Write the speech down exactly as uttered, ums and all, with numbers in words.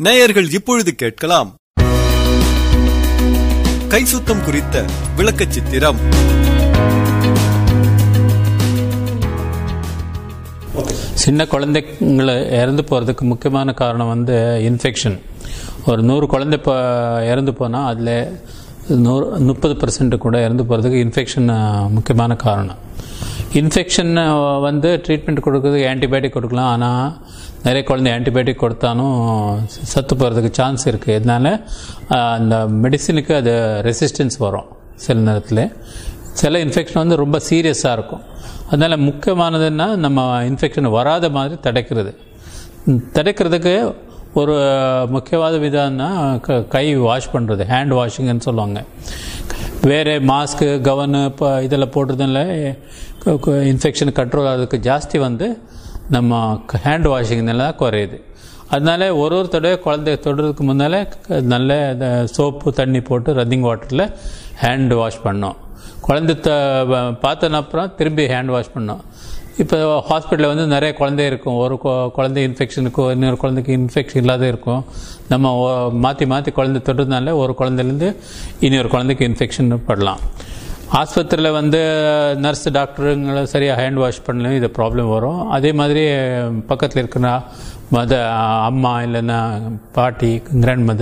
நேயர்கள் இப்பொழுது கேட்கலாம் கை சுத்தம் குறித்த விளக்கச் சித்திரம். சின்ன குழந்தைங்களை இறந்து போகிறதுக்கு முக்கியமான காரணம் வந்து இன்ஃபெக்ஷன். ஒரு நூறு குழந்தை இப்போ இறந்து போனால் அதில் நூறு முப்பது பர்சன்ட் கூட இறந்து போகிறதுக்கு இன்ஃபெக்ஷன் முக்கியமான காரணம். இன்ஃபெக்ஷன் வந்து ட்ரீட்மெண்ட் கொடுக்குறதுக்கு ஆன்டிபயோட்டிக் கொடுக்கலாம். ஆனால் நிறைய குழந்தை ஆன்டிபயோட்டிக் கொடுத்தாலும் சத்து போகிறதுக்கு சான்ஸ் இருக்குது. இதனால் அந்த மெடிசினுக்கு அது ரெசிஸ்டன்ஸ் வரும் சில நேரத்தில். சில இன்ஃபெக்ஷன் வந்து ரொம்ப சீரியஸாக இருக்கும். அதனால் முக்கியமானதுன்னா நம்ம இன்ஃபெக்ஷன் வராத மாதிரி தடுக்கிறது. தடுக்கிறதுக்கு ஒரு முக்கியவாத விதம்னா கை வாஷ் பண்ணுறது, ஹேண்ட் வாஷிங்னு சொல்லுவாங்க. வேறு மாஸ்க்கு கவனு இப்போ இதில் போடுறதுனால இன்ஃபெக்ஷன் கண்ட்ரோல் ஆகிறதுக்கு ஜாஸ்தி வந்து நம்ம ஹேண்ட் வாஷிங்னால தான் குறையுது. அதனால ஒரு ஒரு தடவை குழந்தைய தொடுறதுக்கு முன்னால் நல்ல சோப்பு தண்ணி போட்டு ரன்னிங் வாட்டரில் ஹேண்ட் வாஷ் பண்ணோம். குழந்தை த பார்த்தன அப்புறம் திரும்பி ஹேண்ட் வாஷ் பண்ணோம். இப்போ ஹாஸ்பிட்டலில் வந்து நிறைய குழந்தை இருக்கும். ஒரு குழந்தை இன்ஃபெக்ஷனுக்கும் இன்னொரு குழந்தைக்கு இன்ஃபெக்ஷன் இல்லாத இருக்கும். நம்ம மாற்றி மாற்றி குழந்தை தொடுறதுனால ஒரு குழந்தைலேருந்து இன்னொரு குழந்தைக்கு இன்ஃபெக்ஷன் படலாம். ஆஸ்பத்திரியில் வந்து நர்ஸ் டாக்டருங்களை சரியாக ஹேண்ட் வாஷ் பண்ணலையும் இது ப்ராப்ளம் வரும். அதே மாதிரி பக்கத்தில் இருக்கிற மத அம்மா இல்லைன்னா பாட்டி கிராண்ட் மதர்